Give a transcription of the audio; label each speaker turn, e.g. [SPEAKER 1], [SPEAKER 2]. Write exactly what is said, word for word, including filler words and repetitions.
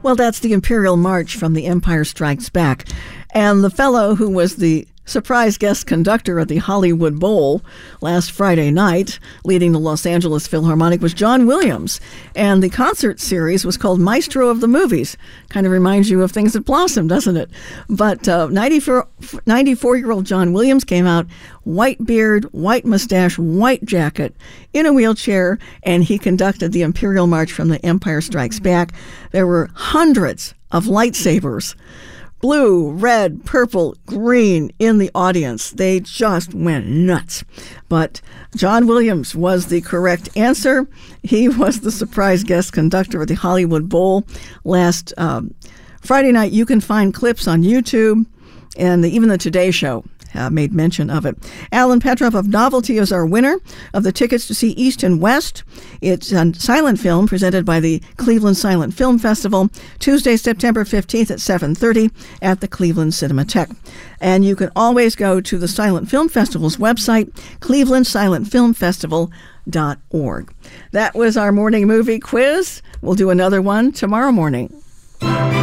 [SPEAKER 1] Well, that's the Imperial March from The Empire Strikes Back. And the fellow who was the surprise guest conductor at the Hollywood Bowl last Friday night, leading the Los Angeles Philharmonic, was John Williams. And the concert series was called Maestro of the Movies. Kind of reminds you of things that blossom, doesn't it? But uh, ninety-four-year-old John Williams came out, white beard, white mustache, white jacket, in a wheelchair, and he conducted the Imperial March from The Empire Strikes Back. There were hundreds of lightsabers, blue, red, purple, green, in the audience. They just went nuts. But John Williams was the correct answer. He was the surprise guest conductor at the Hollywood Bowl last um, Friday night. You can find clips on YouTube, and the, even the Today Show Uh, made mention of it. Alan Petrov of Novelty is our winner of the tickets to see East and West. It's a silent film presented by the Cleveland Silent Film Festival, Tuesday, September fifteenth at seven thirty at the Cleveland Cinematheque. And you can always go to the Silent Film Festival's website, cleveland silent film festival dot org. That was our morning movie quiz. We'll do another one tomorrow morning.